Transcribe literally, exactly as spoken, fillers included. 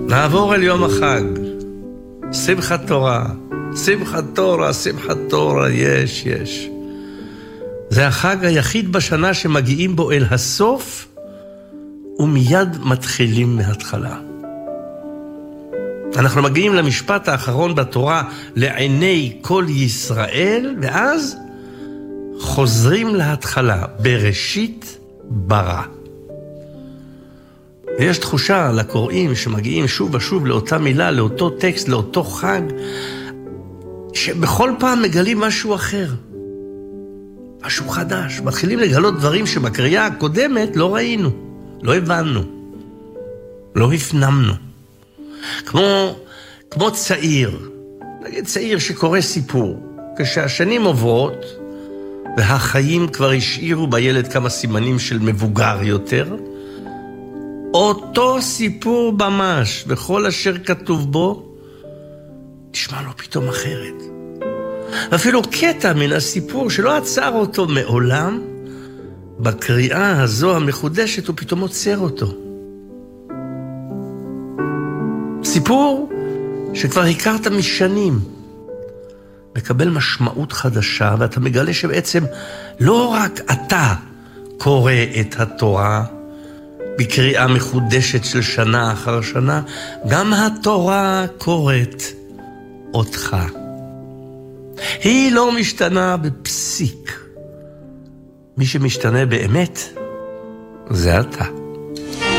נעבור אל יום החג. שמחת תורה, שמחת תורה, שמחת תורה, יש, יש. זה החג היחיד בשנה שמגיעים בו אל הסוף, ומיד מתחילים מההתחלה. אנחנו מגיעים למשפט האחרון בתורה, לעיני כל ישראל, ואז חוזרים להתחלה, בראשית ברא. ויש תחושה לקוראים שמגיעים שוב ושוב לאותה מילה, לאותו טקסט, לאותו חג, שבכל פעם מגלים משהו אחר, משהו חדש. מתחילים לגלות דברים שבקריאה הקודמת לא ראינו, לא הבנו, לא הפנמנו. כמו, כמו צעיר, נגיד צעיר שקורא סיפור, כשהשנים עוברות, והחיים כבר השאירו בילד כמה סימנים של מבוגר יותר, אותו סיפור ממש, וכל אשר כתוב בו, נשמע לו פתאום אחרת. אפילו קטע מן הסיפור שלא עצר אותו מעולם, בקריאה הזו המחודשת הוא פתאום עוצר אותו. סיפור שכבר הכרת משנים, מקבל משמעות חדשה, ואתה מגלה שבעצם לא רק אתה קורא את התורה בקריאה מחודשת של שנה אחר שנה, גם התורה קוראת אותך. היא לא משתנה בפסיק. מי שמשתנה באמת זה אתה.